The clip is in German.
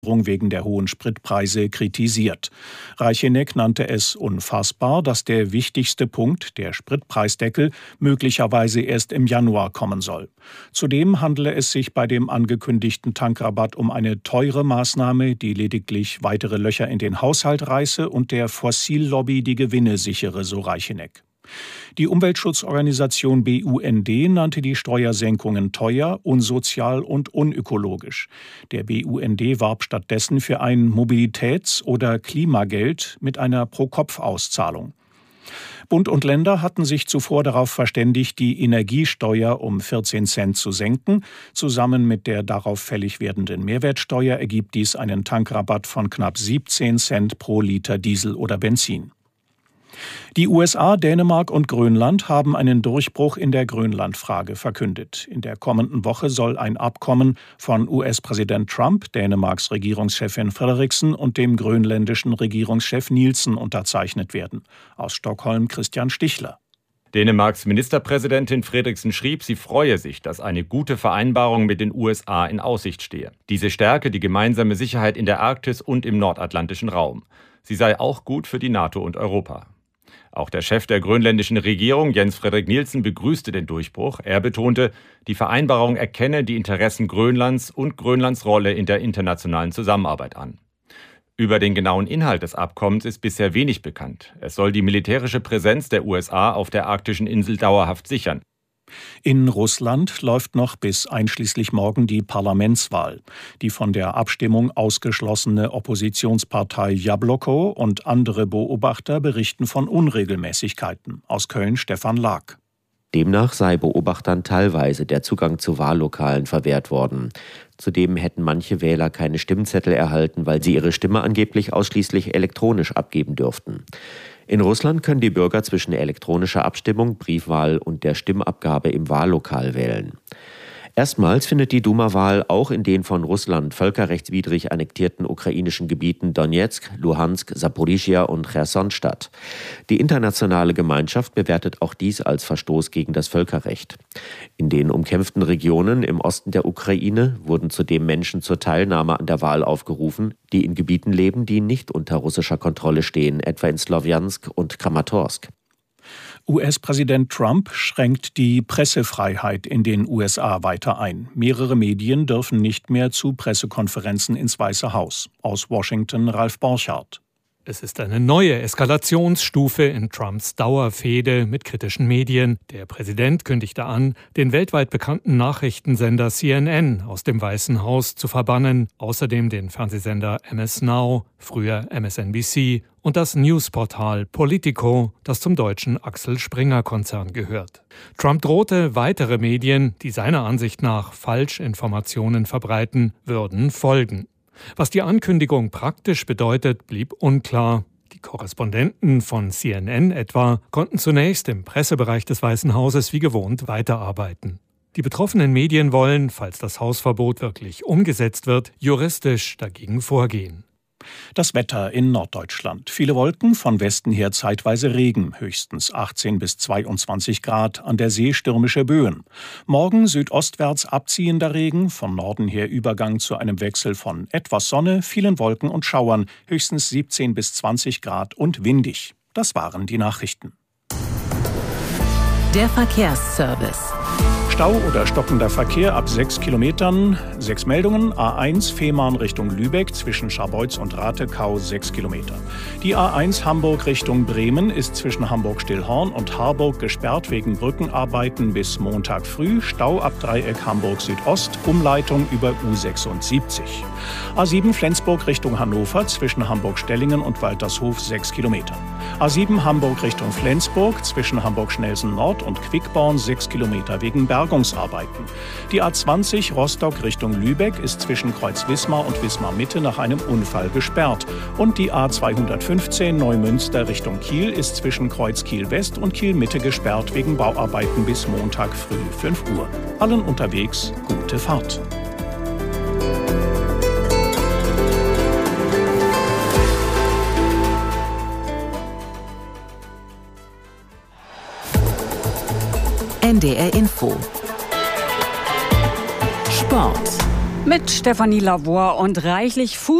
wegen der hohen Spritpreise kritisiert. Reicheneck nannte es unfassbar, dass der wichtigste Punkt, der Spritpreisdeckel, möglicherweise erst im Januar kommen soll. Zudem handele es sich bei dem angekündigten Tankrabatt um eine teure Maßnahme, die lediglich weitere Löcher in den Haushalt reiße und der Fossillobby die Gewinne sichere, so Reicheneck. Die Umweltschutzorganisation BUND nannte die Steuersenkungen teuer, unsozial und unökologisch. Der BUND warb stattdessen für ein Mobilitäts- oder Klimageld mit einer Pro-Kopf-Auszahlung. Bund und Länder hatten sich zuvor darauf verständigt, die Energiesteuer um 14 Cent zu senken. Zusammen mit der darauf fällig werdenden Mehrwertsteuer ergibt dies einen Tankrabatt von knapp 17 Cent pro Liter Diesel oder Benzin. Die USA, Dänemark und Grönland haben einen Durchbruch in der Grönlandfrage verkündet. In der kommenden Woche soll ein Abkommen von US-Präsident Trump, Dänemarks Regierungschefin Frederiksen und dem grönländischen Regierungschef Nielsen unterzeichnet werden. Aus Stockholm Christian Stichler. Dänemarks Ministerpräsidentin Frederiksen schrieb, sie freue sich, dass eine gute Vereinbarung mit den USA in Aussicht stehe. Diese stärke die gemeinsame Sicherheit in der Arktis und im nordatlantischen Raum. Sie sei auch gut für die NATO und Europa. Auch der Chef der grönländischen Regierung, Jens Frederik Nielsen, begrüßte den Durchbruch. Er betonte, die Vereinbarung erkenne die Interessen Grönlands und Grönlands Rolle in der internationalen Zusammenarbeit an. Über den genauen Inhalt des Abkommens ist bisher wenig bekannt. Es soll die militärische Präsenz der USA auf der arktischen Insel dauerhaft sichern. In Russland läuft noch bis einschließlich morgen die Parlamentswahl. Die von der Abstimmung ausgeschlossene Oppositionspartei Jabloko und andere Beobachter berichten von Unregelmäßigkeiten. Aus Köln Stefan Lag. Demnach sei Beobachtern teilweise der Zugang zu Wahllokalen verwehrt worden. Zudem hätten manche Wähler keine Stimmzettel erhalten, weil sie ihre Stimme angeblich ausschließlich elektronisch abgeben dürften. In Russland können die Bürger zwischen elektronischer Abstimmung, Briefwahl und der Stimmabgabe im Wahllokal wählen. Erstmals findet die Duma-Wahl auch in den von Russland völkerrechtswidrig annektierten ukrainischen Gebieten Donezk, Luhansk, Saporischschja und Cherson statt. Die internationale Gemeinschaft bewertet auch dies als Verstoß gegen das Völkerrecht. In den umkämpften Regionen im Osten der Ukraine wurden zudem Menschen zur Teilnahme an der Wahl aufgerufen, die in Gebieten leben, die nicht unter russischer Kontrolle stehen, etwa in Slowjansk und Kramatorsk. US-Präsident Trump schränkt die Pressefreiheit in den USA weiter ein. Mehrere Medien dürfen nicht mehr zu Pressekonferenzen ins Weiße Haus. Aus Washington Ralf Borchardt. Es ist eine neue Eskalationsstufe in Trumps Dauerfehde mit kritischen Medien. Der Präsident kündigte an, den weltweit bekannten Nachrichtensender CNN aus dem Weißen Haus zu verbannen, außerdem den Fernsehsender MS Now, früher MSNBC, und das Newsportal Politico, das zum deutschen Axel Springer-Konzern gehört. Trump drohte, weitere Medien, die seiner Ansicht nach Falschinformationen verbreiten, würden folgen. Was die Ankündigung praktisch bedeutet, blieb unklar. Die Korrespondenten von CNN etwa konnten zunächst im Pressebereich des Weißen Hauses wie gewohnt weiterarbeiten. Die betroffenen Medien wollen, falls das Hausverbot wirklich umgesetzt wird, juristisch dagegen vorgehen. Das Wetter in Norddeutschland. Viele Wolken, von Westen her zeitweise Regen, höchstens 18 bis 22 Grad, an der See stürmische Böen. Morgen südostwärts abziehender Regen, von Norden her Übergang zu einem Wechsel von etwas Sonne, vielen Wolken und Schauern, höchstens 17 bis 20 Grad und windig. Das waren die Nachrichten. Der Verkehrsservice. Stau oder stockender Verkehr ab 6 Kilometern. 6 Meldungen. A1 Fehmarn Richtung Lübeck zwischen Scharbeutz und Ratekau 6 Kilometer. Die A1 Hamburg Richtung Bremen ist zwischen Hamburg-Stillhorn und Harburg gesperrt wegen Brückenarbeiten bis Montag früh. Stau ab Dreieck Hamburg Südost, Umleitung über U76. A7 Flensburg Richtung Hannover zwischen Hamburg-Stellingen und Waltershof 6 Kilometer. A7 Hamburg Richtung Flensburg zwischen Hamburg-Schnelsen Nord und Quickborn 6 Kilometer wegen Bergungsarbeiten. Die A20 Rostock Richtung Lübeck ist zwischen Kreuz Wismar und Wismar Mitte nach einem Unfall gesperrt. Und die A215 Neumünster Richtung Kiel ist zwischen Kreuz Kiel West und Kiel Mitte gesperrt wegen Bauarbeiten bis Montag früh 5 Uhr. Allen unterwegs gute Fahrt. NDR Info. Sport. Mit Stefanie Lavoie und reichlich Fuß